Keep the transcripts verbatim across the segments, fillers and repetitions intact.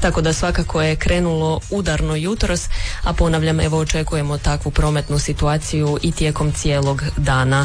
tako da svakako je krenulo udarno jutros, a ponavljam, evo očekujemo takvu prometnu situaciju i tijekom cijelog dana.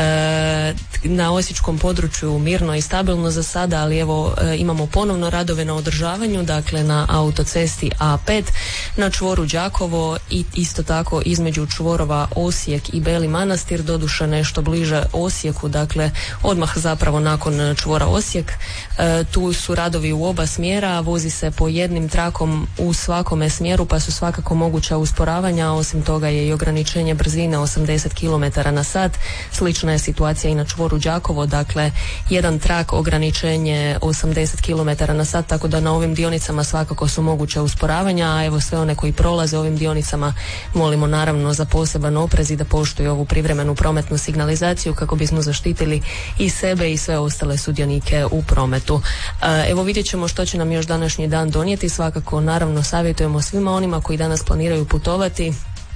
E, na osječkom području mirno i stabilno za sada, ali evo e, imamo ponovno radove na održavanju, dakle na autocesti A pet, na čvoru Đakovo i isto tako između čvorova Osijek i Beli Manastir, doduše nešto bliže Osijeku, dakle odmah zapravo nakon čvora Osijek. E, tu su radovi u oba smjera, vozi se po jednim trakom u svakome smjeru, pa su svakako moguća usporavanja. Osim toga je i ograničenje brzine osamdeset kilometara na sat. Slična je situacija i na čvoru Đakovo, dakle jedan trak, ograničenje osamdeset kilometara na sat, tako da na ovim dionicama svakako su moguća usporavanja, a evo sve one koji prolaze ovim dionicama molimo naravno za poseban oprez i da poštuju ovu privremenu prometnu signalizaciju kako bismo zaštitili i sebe i sve ostale sudionike u prometu. Evo vidjet ćemo što će nam još današnji dan donijeti. Svakako naravno savjetujemo svima onima koji danas planiraju putovati,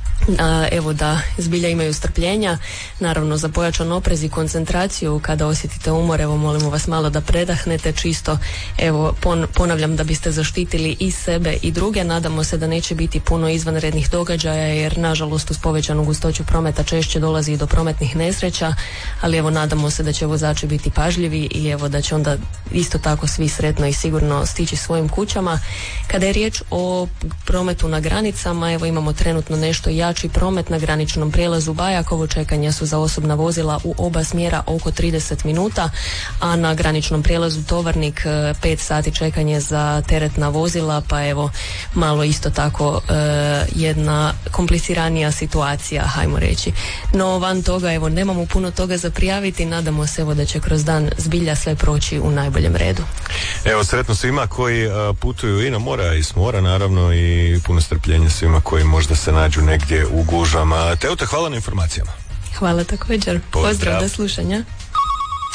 A, evo da zbilja imaju strpljenja, naravno za pojačan oprez i koncentraciju. Kada osjetite umor, evo molimo vas malo da predahnete čisto, evo pon, ponavljam da biste zaštitili i sebe i druge. Nadamo se da neće biti puno izvanrednih događaja, jer nažalost uz povećanu gustoću prometa češće dolazi i do prometnih nesreća, ali evo nadamo se da će vozači biti pažljivi i evo da će onda isto tako svi sretno i sigurno stići svojim kućama. Kada je riječ o prometu na granicama, evo imamo trenutno nešto jači promet na graničnom prijelazu Bajakovo. Čekanja su za osobna vozila u oba smjera oko trideset minuta, a na graničnom prijelazu Tovarnik pet sati čekanje za teretna vozila, pa evo malo isto tako e, jedna kompliciranija situacija, hajmo reći. No van toga evo nemamo puno toga za prijaviti, nadamo se evo da će kroz dan zbilja sve proći u najboljem redu. Evo sretno svima koji uh, putuju i na mora i s mora naravno, i puno strpljenja svima koji možda se nađu negdje u gužvama. Teo, te hvala na informacijama. Hvala također. Pozdrav, Pozdrav do slušanja.